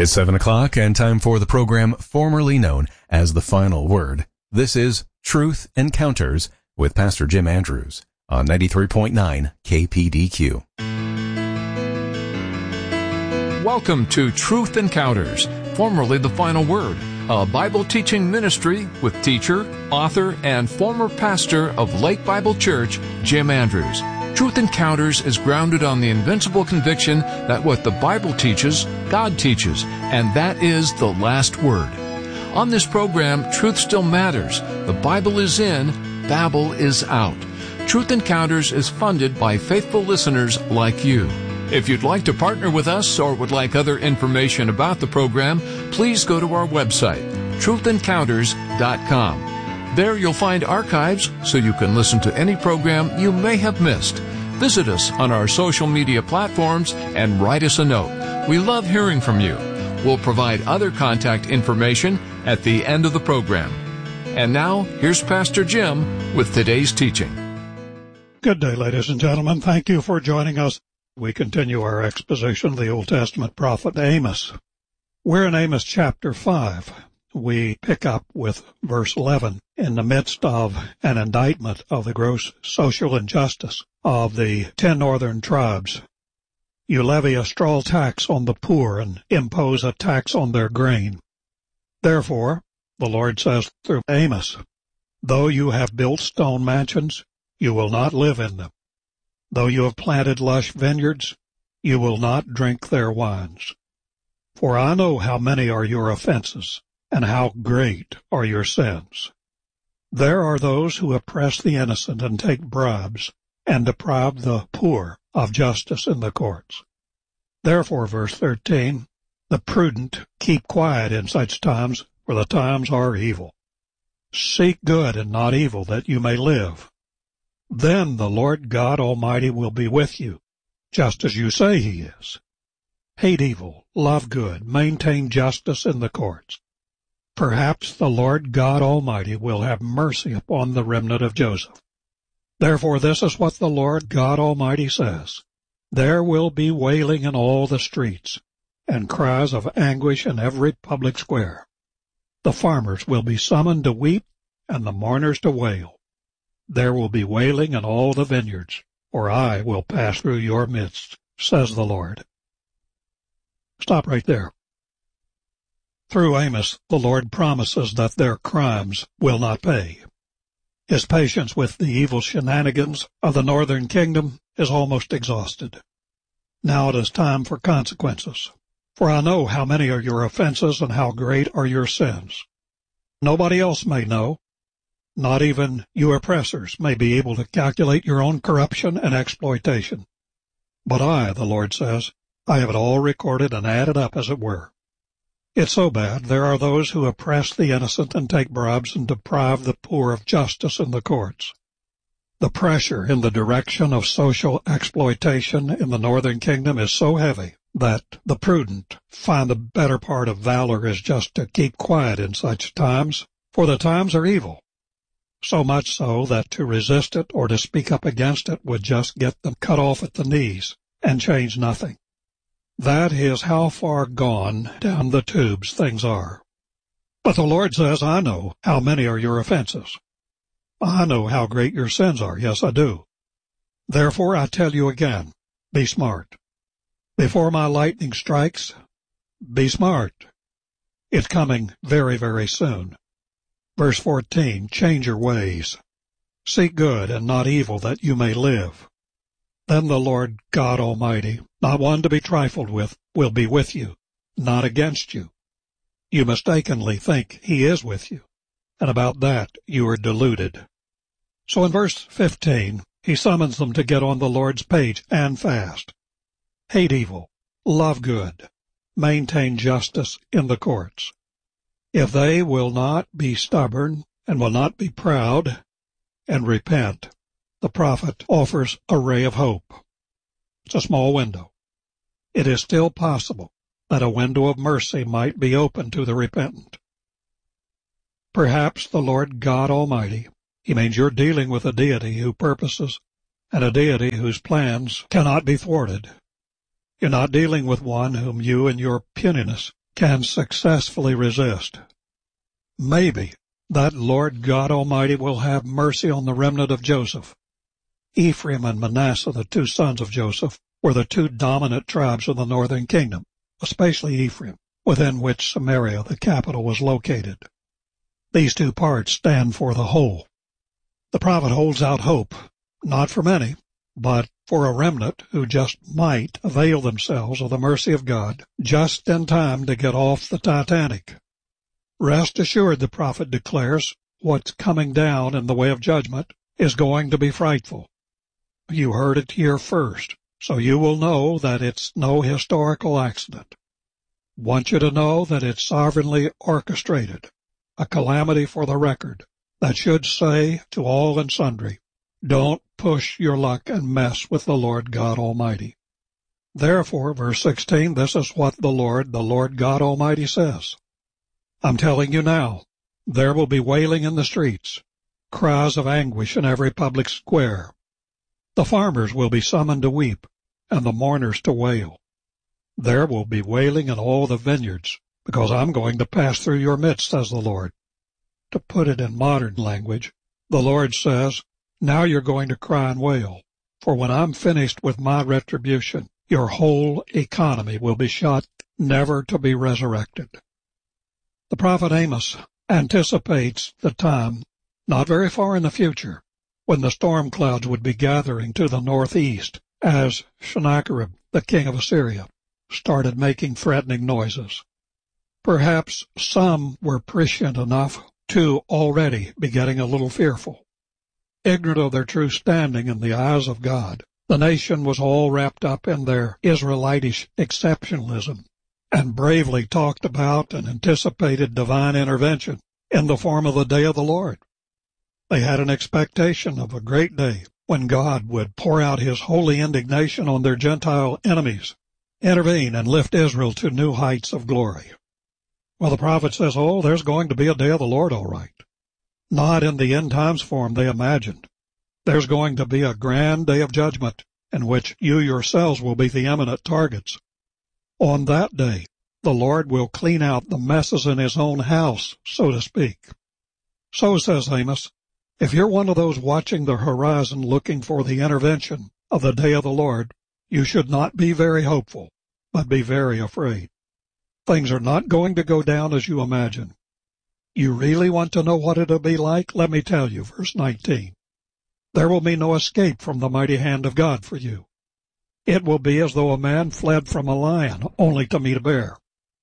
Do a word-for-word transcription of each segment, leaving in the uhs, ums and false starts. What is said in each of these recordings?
It's seven o'clock and time for the program formerly known as The Final Word. This is Truth Encounters with Pastor Jim Andrews on ninety-three point nine K P D Q. Welcome to Truth Encounters, formerly The Final Word, a Bible teaching ministry with teacher, author, and former pastor of Lake Bible Church, Jim Andrews. Truth Encounters is grounded on the invincible conviction that what the Bible teaches, God teaches, and that is the last word. On this program, truth still matters. The Bible is in, Babel is out. Truth Encounters is funded by faithful listeners like you. If you'd like to partner with us or would like other information about the program, please go to our website, truth encounters dot com. There you'll find archives so you can listen to any program you may have missed. Visit us on our social media platforms and write us a note. We love hearing from you. We'll provide other contact information at the end of the program. And now, here's Pastor Jim with today's teaching. Good day, ladies and gentlemen. Thank you for joining us. We continue our exposition of the Old Testament prophet Amos. We're in Amos chapter five. We pick up with verse eleven in the midst of an indictment of the gross social injustice of the ten northern tribes. You levy a straw tax on the poor and impose a tax on their grain. Therefore, the Lord says through Amos, though you have built stone mansions, you will not live in them. Though you have planted lush vineyards, you will not drink their wines. For I know how many are your offenses, and how great are your sins. There are those who oppress the innocent and take bribes, and deprive the poor of justice in the courts. Therefore, verse thirteen, the prudent keep quiet in such times, for the times are evil. Seek good and not evil, that you may live. Then the Lord God Almighty will be with you, just as you say he is. Hate evil, love good, maintain justice in the courts. Perhaps the Lord God Almighty will have mercy upon the remnant of Joseph. Therefore this is what the Lord God Almighty says. There will be wailing in all the streets, and cries of anguish in every public square. The farmers will be summoned to weep, and the mourners to wail. There will be wailing in all the vineyards, for I will pass through your midst, says the Lord. Stop right there. Through Amos, the Lord promises that their crimes will not pay. His patience with the evil shenanigans of the northern kingdom is almost exhausted. Now it is time for consequences. For I know how many are your offenses and how great are your sins. Nobody else may know. Not even you oppressors may be able to calculate your own corruption and exploitation. But I, the Lord says, I have it all recorded and added up, as it were. It's so bad, there are those who oppress the innocent and take bribes and deprive the poor of justice in the courts. The pressure in the direction of social exploitation in the northern kingdom is so heavy that the prudent find the better part of valor is just to keep quiet in such times, for the times are evil. So much so that to resist it or to speak up against it would just get them cut off at the knees and change nothing. That is how far gone down the tubes things are. But the Lord says, I know how many are your offenses. I know how great your sins are. Yes, I do. Therefore, I tell you again, be smart. Before my lightning strikes, be smart. It's coming very, very soon. Verse fourteen, change your ways. Seek good and not evil, that you may live. Then the Lord God Almighty, not one to be trifled with, will be with you, not against you. You mistakenly think he is with you, and about that you are deluded. So in verse fifteen, he summons them to get on the Lord's page and fast. Hate evil, love good, maintain justice in the courts. If they will not be stubborn and will not be proud and repent, the prophet offers a ray of hope. It's a small window. It is still possible that a window of mercy might be open to the repentant. Perhaps the Lord God Almighty, he means you're dealing with a deity who purposes and a deity whose plans cannot be thwarted. You're not dealing with one whom you in your puniness can successfully resist. Maybe that Lord God Almighty will have mercy on the remnant of Joseph. Ephraim and Manasseh, the two sons of Joseph, were the two dominant tribes of the northern kingdom, especially Ephraim, within which Samaria, the capital, was located. These two parts stand for the whole. The prophet holds out hope, not for many, but for a remnant who just might avail themselves of the mercy of God just in time to get off the Titanic. Rest assured, the prophet declares, what's coming down in the way of judgment is going to be frightful. You heard it here first, so you will know that it's no historical accident. Want you to know that it's sovereignly orchestrated, a calamity for the record that should say to all and sundry, don't push your luck and mess with the Lord God Almighty. Therefore, verse sixteen, this is what the Lord, the Lord God Almighty says. I'm telling you now, there will be wailing in the streets, cries of anguish in every public square. The farmers will be summoned to weep, and the mourners to wail. There will be wailing in all the vineyards, because I'm going to pass through your midst, says the Lord. To put it in modern language, the Lord says, now you're going to cry and wail, for when I'm finished with my retribution, your whole economy will be shut, never to be resurrected. The prophet Amos anticipates the time, not very far in the future, when the storm clouds would be gathering to the northeast as Sennacherib, the king of Assyria, started making threatening noises. Perhaps some were prescient enough to already be getting a little fearful. Ignorant of their true standing in the eyes of God, the nation was all wrapped up in their Israelitish exceptionalism and bravely talked about and anticipated divine intervention in the form of the day of the Lord. They had an expectation of a great day when God would pour out his holy indignation on their Gentile enemies, intervene and lift Israel to new heights of glory. Well, the prophet says, oh, there's going to be a day of the Lord, all right. Not in the end times form they imagined. There's going to be a grand day of judgment in which you yourselves will be the eminent targets. On that day, the Lord will clean out the messes in his own house, so to speak. So, says Amos, if you're one of those watching the horizon looking for the intervention of the day of the Lord, you should not be very hopeful, but be very afraid. Things are not going to go down as you imagine. You really want to know what it'll be like? Let me tell you, verse nineteen. There will be no escape from the mighty hand of God for you. It will be as though a man fled from a lion only to meet a bear.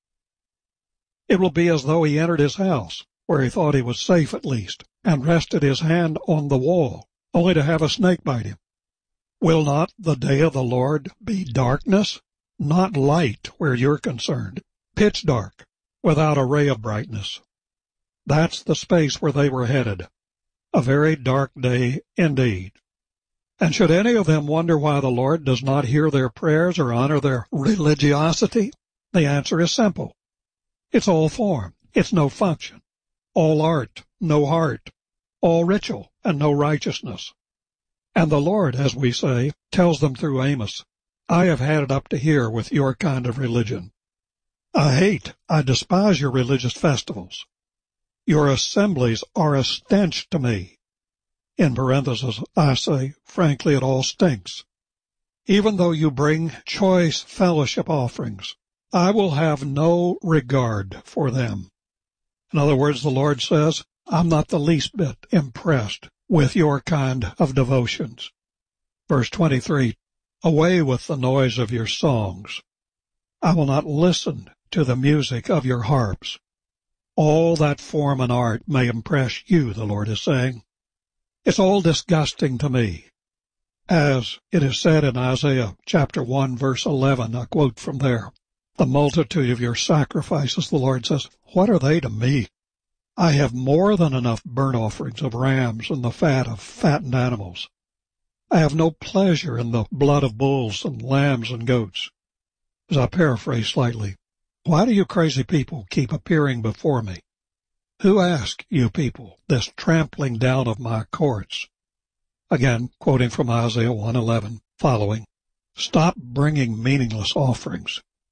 It will be as though he entered his house, where he thought he was safe at least, and rested his hand on the wall, only to have a snake bite him. Will not the day of the Lord be darkness? Not light where you're concerned. Pitch dark, without a ray of brightness. That's the space where they were headed. A very dark day indeed. And should any of them wonder why the Lord does not hear their prayers or honor their religiosity, the answer is simple. It's all form, it's no function. All art, no heart. All ritual, and no righteousness. And the Lord, as we say, tells them through Amos, I have had it up to here with your kind of religion. I hate, I despise your religious festivals. Your assemblies are a stench to me. In parentheses, I say, frankly, it all stinks. Even though you bring choice fellowship offerings, I will have no regard for them. In other words, the Lord says, I'm not the least bit impressed with your kind of devotions. Verse twenty-three, away with the noise of your songs. I will not listen to the music of your harps. All that form and art may impress you, the Lord is saying. It's all disgusting to me. As it is said in Isaiah chapter one, verse eleven, a quote from there, the multitude of your sacrifices, the Lord says, what are they to me? I have more than enough burnt offerings of rams and the fat of fattened animals. I have no pleasure in the blood of bulls and lambs and goats. As I paraphrase slightly, why do you crazy people keep appearing before me? Who asked you people this trampling down of my courts? Again, quoting from Isaiah one eleven, following, stop bringing meaningless offerings.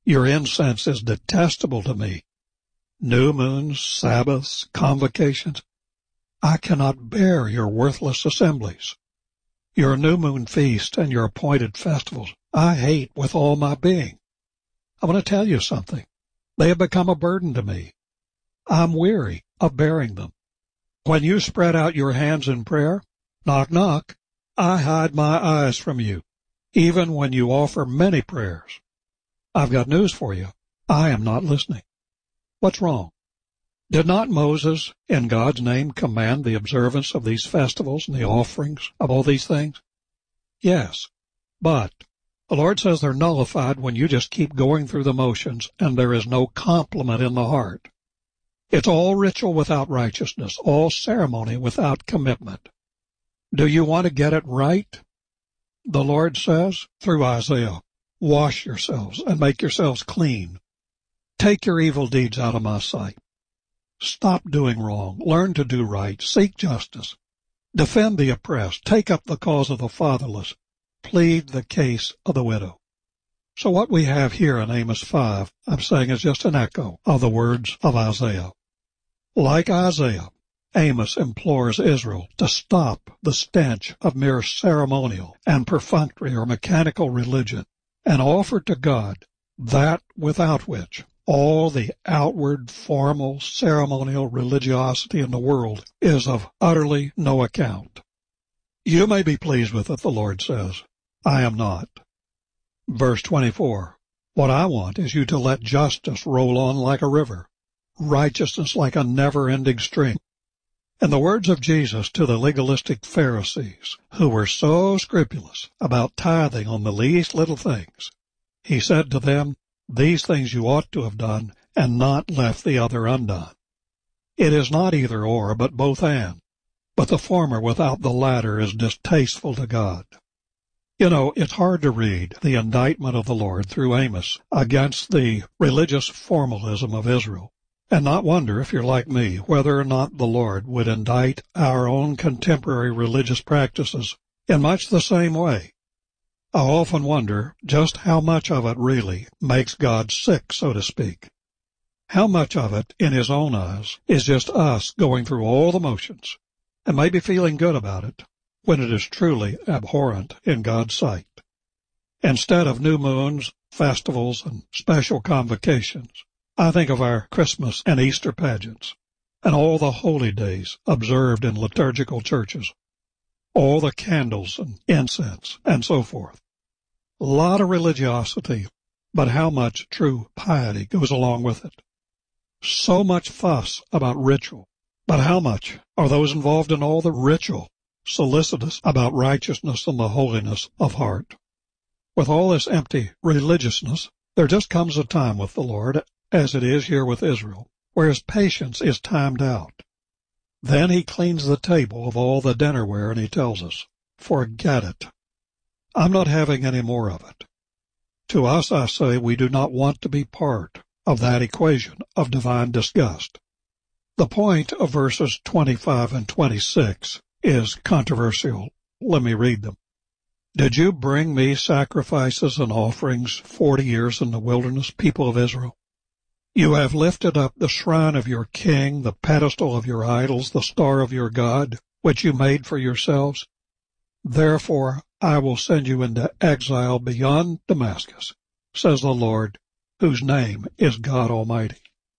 Your incense is detestable to me. New moons, Sabbaths, convocations. I cannot bear your worthless assemblies. Your new moon feast and your appointed festivals I hate with all my being. I want to tell you something. They have become a burden to me. I'm weary of bearing them. When you spread out your hands in prayer, knock, knock, I hide my eyes from you, even when you offer many prayers. I've got news for you. I am not listening. What's wrong? Did not Moses, in God's name, command the observance of these festivals and the offerings of all these things? Yes, but the Lord says they're nullified when you just keep going through the motions and there is no compliment in the heart. It's all ritual without righteousness, all ceremony without commitment. Do you want to get it right? The Lord says, through Isaiah, wash yourselves and make yourselves clean. Take your evil deeds out of my sight. Stop doing wrong. Learn to do right. Seek justice. Defend the oppressed. Take up the cause of the fatherless. Plead the case of the widow. So what we have here in Amos five, I'm saying, is just an echo of the words of Isaiah. Like Isaiah, Amos implores Israel to stop the stench of mere ceremonial and perfunctory or mechanical religion and offer to God that without which all the outward, formal, ceremonial religiosity in the world is of utterly no account. You may be pleased with it, the Lord says. I am not. Verse twenty-four, what I want is you to let justice roll on like a river, righteousness like a never-ending stream. In the words of Jesus to the legalistic Pharisees, who were so scrupulous about tithing on the least little things, he said to them, these things you ought to have done and not left the other undone. It is not either or, but both and. But the former without the latter is distasteful to God. You know, it's hard to read the indictment of the Lord through Amos against the religious formalism of Israel and not wonder, if you're like me, whether or not the Lord would indict our own contemporary religious practices in much the same way. I often wonder just how much of it really makes God sick, so to speak. How much of it, in His own eyes, is just us going through all the motions and maybe feeling good about it when it is truly abhorrent in God's sight. Instead of new moons, festivals, and special convocations, I think of our Christmas and Easter pageants and all the holy days observed in liturgical churches, all the candles and incense and so forth. A lot of religiosity, but how much true piety goes along with it. So much fuss about ritual, but how much are those involved in all the ritual solicitous about righteousness and the holiness of heart? With all this empty religiousness, there just comes a time with the Lord, as it is here with Israel, where His patience is timed out. Then He cleans the table of all the dinnerware and He tells us, forget it. I'm not having any more of it. To us, I say, we do not want to be part of that equation of divine disgust. The point of verses twenty-five and twenty-six is controversial. Let me read them. Did you bring me sacrifices and offerings forty years in the wilderness, people of Israel? You have lifted up the shrine of your king, the pedestal of your idols, the star of your God, which you made for yourselves. Therefore I will send you into exile beyond Damascus, says the Lord, whose name is God Almighty.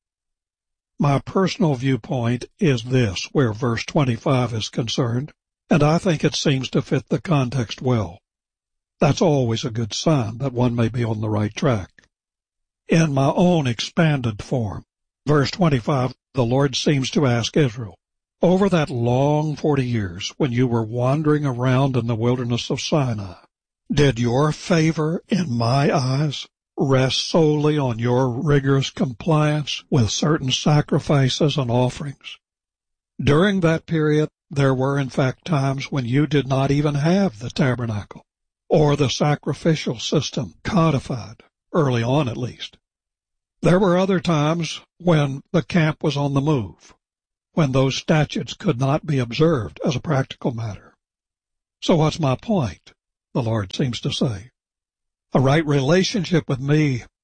My personal viewpoint is this, where verse twenty-five is concerned, and I think it seems to fit the context well. That's always a good sign that one may be on the right track. In my own expanded form, verse twenty-five, the Lord seems to ask Israel, over that long forty years when you were wandering around in the wilderness of Sinai, did your favor in my eyes rest solely on your rigorous compliance with certain sacrifices and offerings? During that period, there were in fact times when you did not even have the tabernacle or the sacrificial system codified, early on at least. There were other times when the camp was on the move, when those statutes could not be observed as a practical matter. So what's my point? The Lord seems to say. A right relationship with me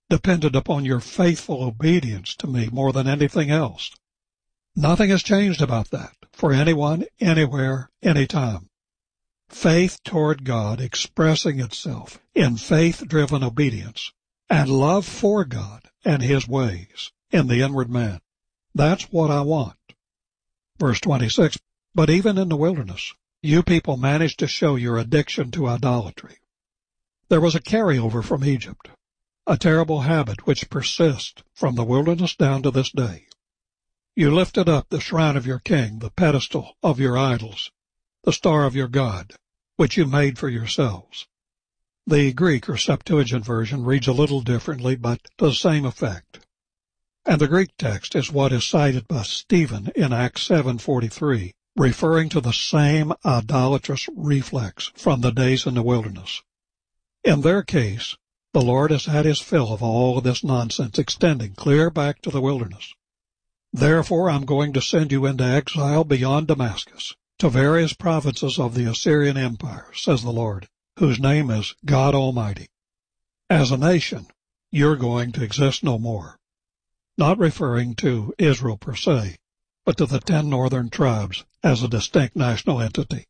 depended upon your faithful obedience to me more than anything else. Nothing has changed about that for anyone, anywhere, anytime. Faith toward God expressing itself in faith-driven obedience and love for God and His ways in the inward man. That's what I want. Verse twenty-six, but even in the wilderness, you people managed to show your addiction to idolatry. There was a carryover from Egypt, a terrible habit which persists from the wilderness down to this day. You lifted up the shrine of your king, the pedestal of your idols, the star of your God, which you made for yourselves. The Greek or Septuagint version reads a little differently, but to the same effect. And the Greek text is what is cited by Stephen in Acts seven forty-three, referring to the same idolatrous reflex from the days in the wilderness. In their case, the Lord has had His fill of all of this nonsense extending clear back to the wilderness. Therefore I'm going to send you into exile beyond Damascus, to various provinces of the Assyrian Empire, says the Lord, whose name is God Almighty. As a nation, you're going to exist no more. Not referring to Israel per se, but to the ten northern tribes as a distinct national entity.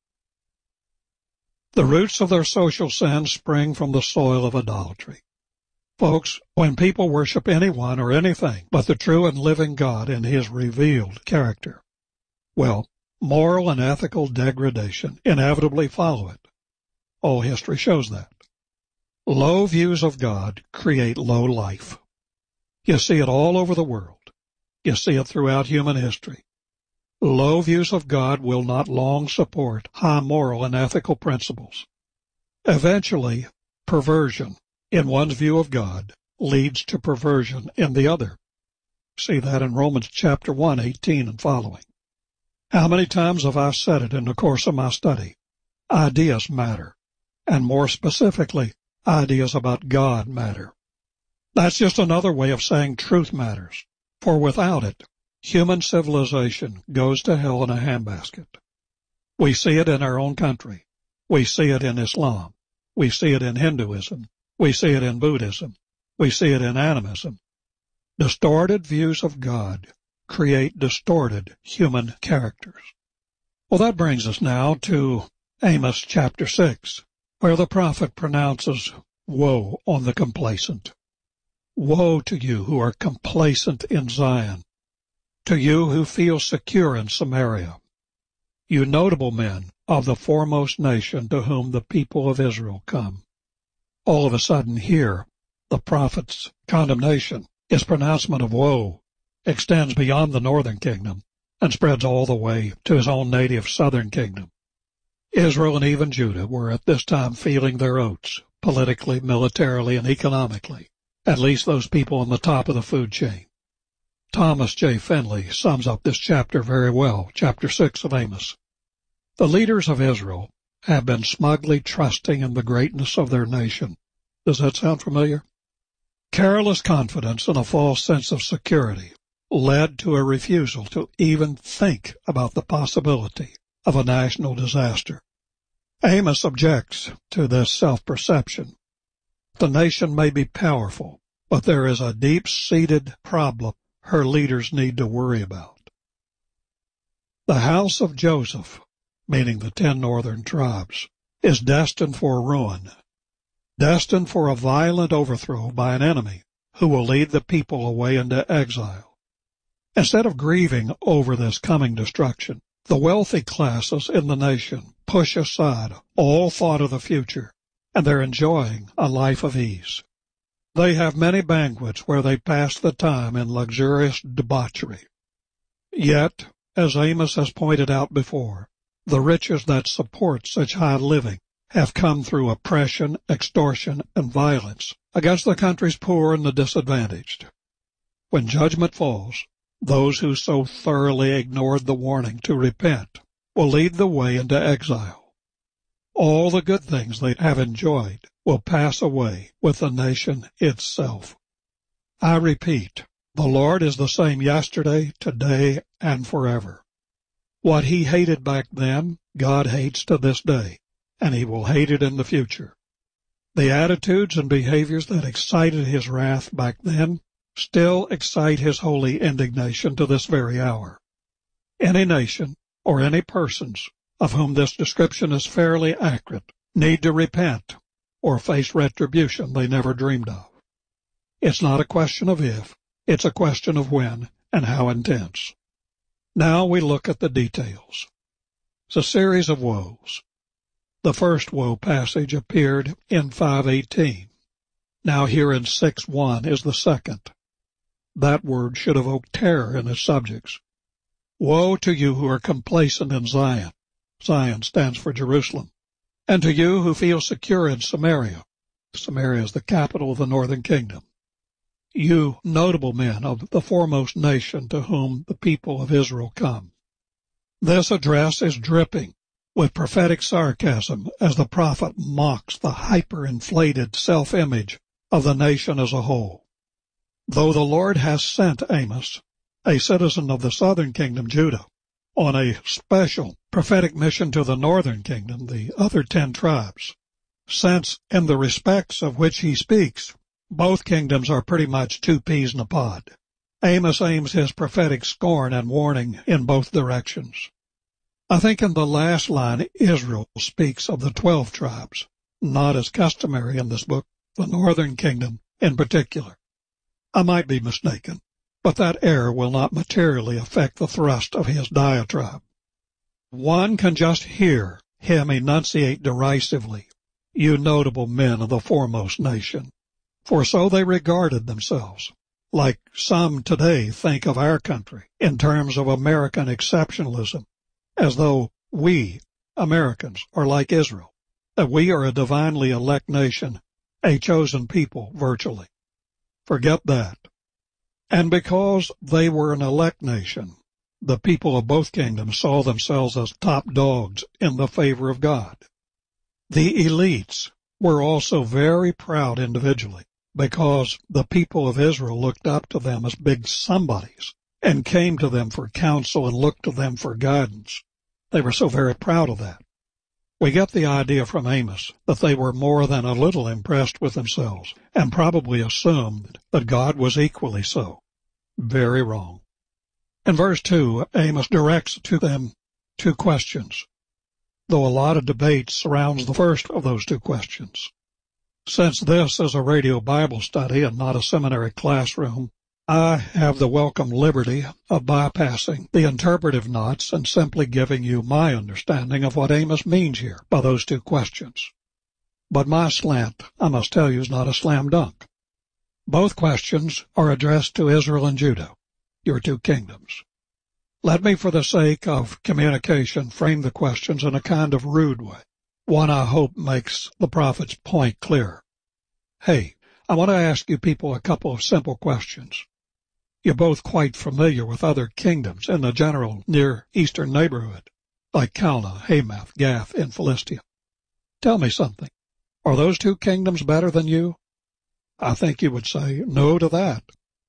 The roots of their social sins spring from the soil of idolatry. Folks, when people worship anyone or anything but the true and living God in His revealed character, well, moral and ethical degradation inevitably follow it. All history shows that. Low views of God create low life. You see it all over the world. You see it throughout human history. Low views of God will not long support high moral and ethical principles. Eventually, perversion in one's view of God leads to perversion in the other. See that in Romans chapter one, eighteen and following. How many times have I said it in the course of my study? Ideas matter, and more specifically, ideas about God matter. That's just another way of saying truth matters, for without it, human civilization goes to hell in a handbasket. We see it in our own country. We see it in Islam. We see it in Hinduism. We see it in Buddhism. We see it in animism. Distorted views of God create distorted human characters. Well, that brings us now to Amos chapter six, where the prophet pronounces woe on the complacent. Woe to you who are complacent in Zion, to you who feel secure in Samaria, you notable men of the foremost nation to whom the people of Israel come. All of a sudden here, the prophet's condemnation, his pronouncement of woe, extends beyond the northern kingdom and spreads all the way to his own native southern kingdom. Israel and even Judah were at this time feeling their oats, politically, militarily, and economically, at least those people on the top of the food chain. Thomas J. Finley sums up this chapter very well, chapter six of Amos. The leaders of Israel have been smugly trusting in the greatness of their nation. Does that sound familiar? Careless confidence and a false sense of security led to a refusal to even think about the possibility of a national disaster. Amos objects to this self-perception. The nation may be powerful, but there is a deep-seated problem her leaders need to worry about. The house of Joseph, meaning the ten northern tribes, is destined for ruin, destined for a violent overthrow by an enemy who will lead the people away into exile. Instead of grieving over this coming destruction, the wealthy classes in the nation push aside all thought of the future, and they're enjoying a life of ease. They have many banquets where they pass the time in luxurious debauchery. Yet, as Amos has pointed out before, the riches that support such high living have come through oppression, extortion, and violence against the country's poor and the disadvantaged. When judgment falls, those who so thoroughly ignored the warning to repent will lead the way into exile. All the good things they have enjoyed will pass away with the nation itself. I repeat, the Lord is the same yesterday, today, and forever. What He hated back then, God hates to this day, and He will hate it in the future. The attitudes and behaviors that excited his wrath back then still excite his holy indignation to this very hour. Any nation or any persons of whom this description is fairly accurate need to repent or face retribution they never dreamed of. It's not a question of if, it's a question of when and how intense. Now we look at the details. It's a series of woes. The first woe passage appeared in five eighteen. Now here in six one is the second. That word should evoke terror in its subjects. Woe to you who are complacent in Zion. Zion stands for Jerusalem. And to you who feel secure in Samaria. Samaria is the capital of the northern kingdom. You notable men of the foremost nation to whom the people of Israel come. This address is dripping with prophetic sarcasm as the prophet mocks the hyper-inflated self-image of the nation as a whole. Though the Lord has sent Amos, a citizen of the southern kingdom, Judah, on a special prophetic mission to the northern kingdom, the other ten tribes, since in the respects of which he speaks, both kingdoms are pretty much two peas in a pod. Amos aims his prophetic scorn and warning in both directions. I think in the last line Israel speaks of the twelve tribes, not as customary in this book, the northern kingdom in particular. I might be mistaken, but that error will not materially affect the thrust of his diatribe. One can just hear him enunciate derisively, "You notable men of the foremost nation," for so they regarded themselves, like some today think of our country in terms of American exceptionalism, as though we, Americans, are like Israel, that we are a divinely elect nation, a chosen people virtually. Forget that. And because they were an elect nation, the people of both kingdoms saw themselves as top dogs in the favor of God. The elites were also very proud individually, because the people of Israel looked up to them as big somebodies and came to them for counsel and looked to them for guidance. They were so very proud of that. We get the idea from Amos that they were more than a little impressed with themselves and probably assumed that God was equally so. Very wrong. In verse two, Amos directs to them two questions, though a lot of debate surrounds the first of those two questions. Since this is a radio Bible study and not a seminary classroom, I have the welcome liberty of bypassing the interpretive knots and simply giving you my understanding of what Amos means here by those two questions. But my slant, I must tell you, is not a slam dunk. Both questions are addressed to Israel and Judah, your two kingdoms. Let me, for the sake of communication, frame the questions in a kind of rude way, one I hope makes the prophet's point clear. Hey, I want to ask you people a couple of simple questions. You're both quite familiar with other kingdoms in the general Near Eastern neighborhood, like Calneh, Hamath, Gath, and Philistia. Tell me something. Are those two kingdoms better than you? I think you would say no to that.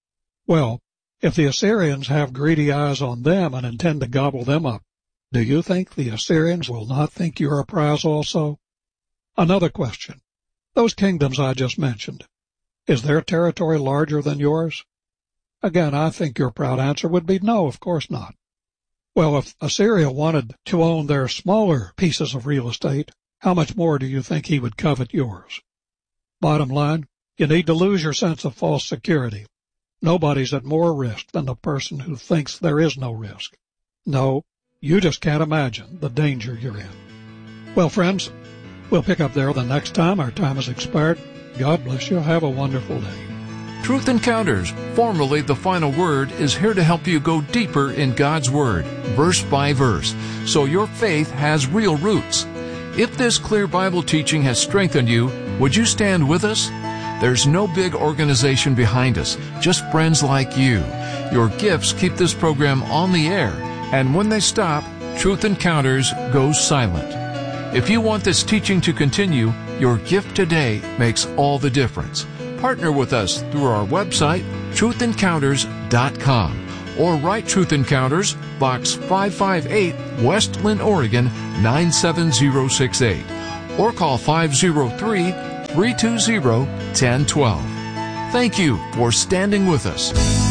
Well, if the Assyrians have greedy eyes on them and intend to gobble them up, do you think the Assyrians will not think you're a prize also? Another question. Those kingdoms I just mentioned, is their territory larger than yours? Again, I think your proud answer would be no, of course not. Well, if Assyria wanted to own their smaller pieces of real estate, how much more do you think he would covet yours? Bottom line, you need to lose your sense of false security. Nobody's at more risk than the person who thinks there is no risk. No, you just can't imagine the danger you're in. Well, friends, we'll pick up there the next time. Our time has expired. God bless you. Have a wonderful day. Truth Encounters, formerly The Final Word, is here to help you go deeper in God's Word, verse by verse, so your faith has real roots. If this clear Bible teaching has strengthened you, would you stand with us? There's no big organization behind us, just friends like you. Your gifts keep this program on the air, and when they stop, Truth Encounters goes silent. If you want this teaching to continue, your gift today makes all the difference. Partner with us through our website, truth encounters dot com, or write Truth Encounters, Box five five eight, West Linn, Oregon, nine seven zero six eight, or call five oh three, three two zero, one zero one zero. Thank you for standing with us.